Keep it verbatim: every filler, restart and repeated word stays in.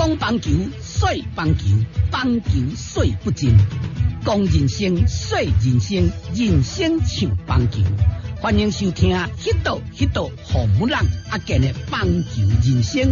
讲棒球，说棒球，棒球说不尽。讲人生，说人生，人生像棒球。欢迎收听《迄道迄道红木人阿健的棒球人生》。